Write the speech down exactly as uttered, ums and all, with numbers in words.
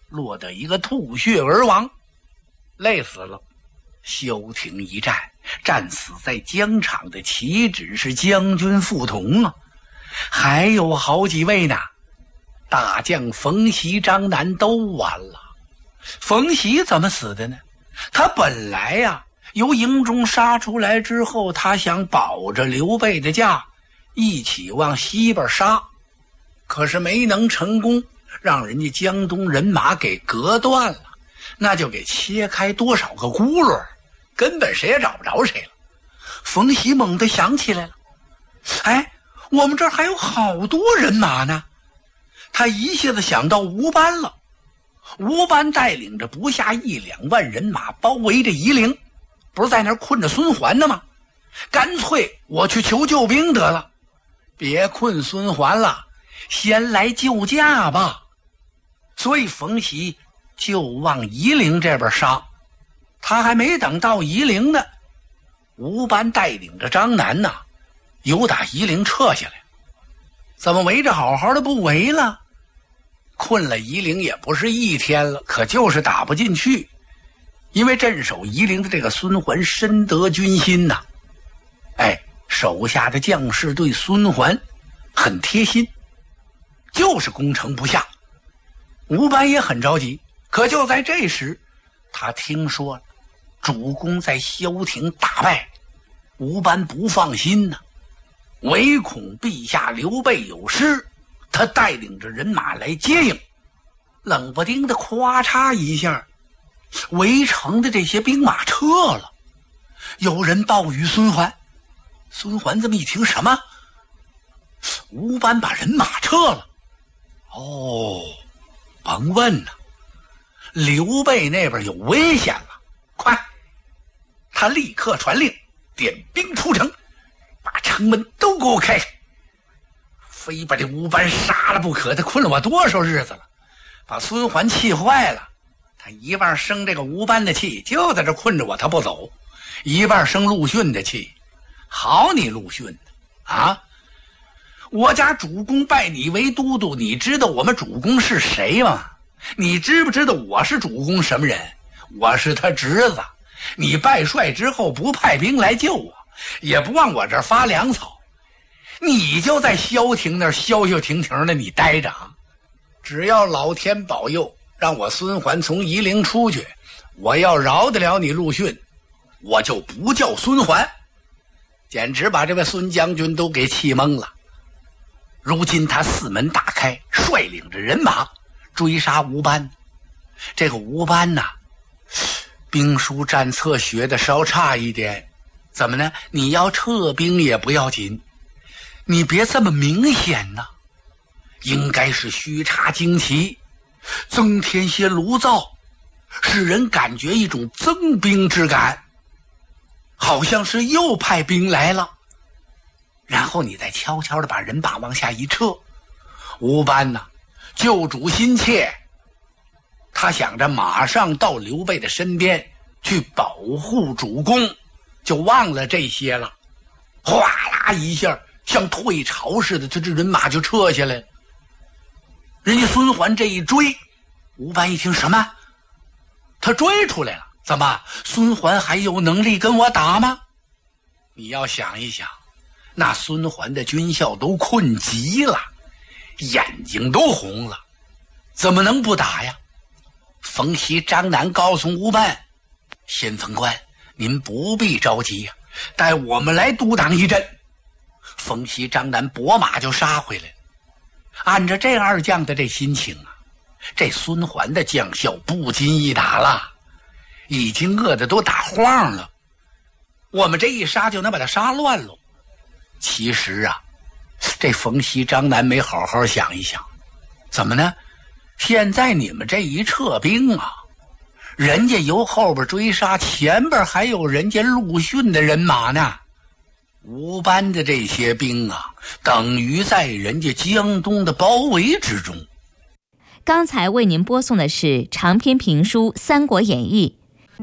落得一个吐血而亡，累死了。休亭一战，战死在疆场的岂止是将军傅彤啊，还有好几位呢。大将冯习、张南都完了。冯习怎么死的呢？他本来呀、啊、由营中杀出来之后，他想保着刘备的驾，一起往西边杀，可是没能成功，让人家江东人马给隔断了，那就给切开多少个轱辘，根本谁也找不着谁了。冯习猛地想起来了，哎，我们这儿还有好多人马呢。他一下子想到吴班了。吴班带领着不下一两万人马包围着夷陵，不是在那儿困着孙桓呢吗？干脆我去求救兵得了，别困孙桓了，先来救驾吧。所以冯习就往夷陵这边杀。他还没等到夷陵呢，吴班带领着张南呐，由打夷陵撤下来。怎么围着好好的不围了？困了夷陵也不是一天了，可就是打不进去。因为镇守夷陵的这个孙桓深得军心呐、啊，哎，手下的将士对孙桓很贴心，就是攻城不下。吴班也很着急，可就在这时，他听说了主公在萧亭大败，吴班不放心呢、啊，唯恐陛下刘备有失，他带领着人马来接应。冷不丁的咵嚓一下，围城的这些兵马撤了。有人报与孙桓，孙桓这么一听，什么？吴班把人马撤了？哦，甭问了，刘备那边有危险了，快！他立刻传令，点兵出城，把城门都给我开开，非把这吴班杀了不可。他困了我多少日子了，把孙桓气坏了。他一半生这个吴班的气，就在这困着我，他不走；一半生陆逊的气。好你陆逊啊！我家主公拜你为都督，你知道我们主公是谁吗？你知不知道我是主公什么人？我是他侄子。你拜帅之后不派兵来救我，也不往我这儿发粮草，你就在萧亭那儿消消停停的你待着啊！只要老天保佑，让我孙桓从夷陵出去，我要饶得了你陆逊，我就不叫孙桓。简直把这位孙将军都给气懵了。如今他四门大开，率领着人马追杀吴班。这个吴班呐、啊，兵书战策学的稍差一点。怎么呢？你要撤兵也不要紧，你别这么明显呐、啊，应该是虚插旌旗，增添些炉灶，使人感觉一种增兵之感，好像是又派兵来了。然后你再悄悄地把人马往下一撤。吴班呐，救主心切，他想着马上到刘备的身边去保护主公，就忘了这些了。哗啦一下，像退潮似的，他这人马就撤下来了。人家孙桓这一追，吴班一听，什么？他追出来了？怎么孙桓还有能力跟我打吗？你要想一想，那孙桓的军校都困极了，眼睛都红了，怎么能不打呀？冯习、张南告诉吴班，先锋官，您不必着急呀、啊，待我们来独挡一阵。冯习、张南拨马就杀回来了。按照这二将的这心情啊，这孙桓的将校不经一打了，已经饿得都打晃了，我们这一杀就能把他杀乱了。其实啊，这冯习、张南没好好想一想，怎么呢？现在你们这一撤兵啊，人家由后边追杀，前边还有人家陆逊的人马呢。吴班的这些兵啊，等于在人家江东的包围之中。 刚才为您播送的是长篇评书《三国演义》，